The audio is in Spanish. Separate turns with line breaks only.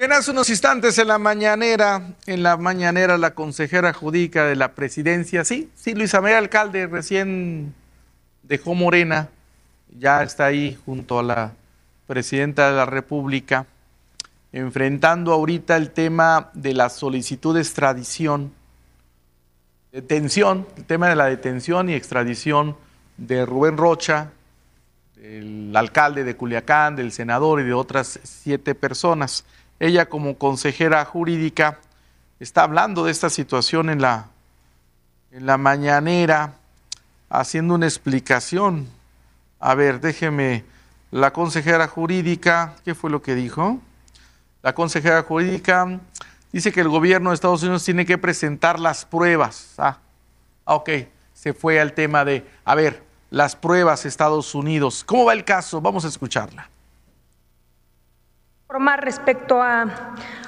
Bien, hace unos instantes en la mañanera la consejera jurídica de la presidencia, sí, Luisa María Alcalde recién dejó Morena, ya está ahí junto a la presidenta de la República, enfrentando ahorita el tema de la solicitud de extradición, detención, el tema de la detención y extradición de Rubén Rocha, el alcalde de Culiacán, del senador y de otras 7 personas. Ella, como consejera jurídica, está hablando de esta situación en la mañanera, haciendo una explicación. A ver, déjeme, la consejera jurídica, ¿qué fue lo que dijo? La consejera jurídica dice que el gobierno de Estados Unidos tiene que presentar las pruebas. Ok, se fue al tema de, a ver, las pruebas Estados Unidos. ¿Cómo va el caso? Vamos a escucharla.
Respecto a